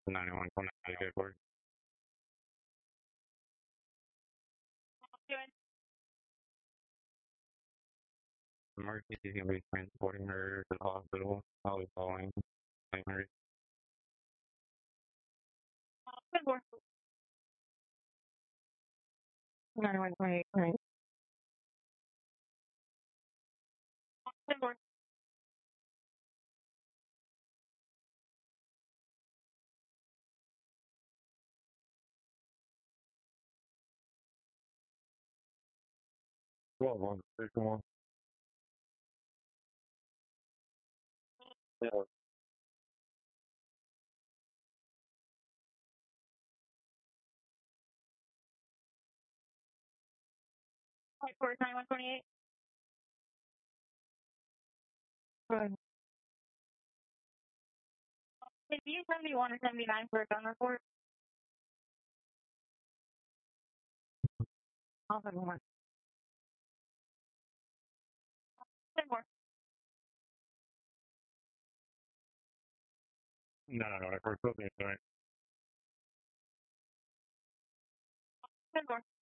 91 28 airport. Emergency is going to be transporting her to the hospital. I'll be following. 900. 91 28. 12 on 61. Yeah. 91 28. Good. If you 71 or 79 for a gun report, I'll have one. 10 more. No, that's for equipment, right? 10 more.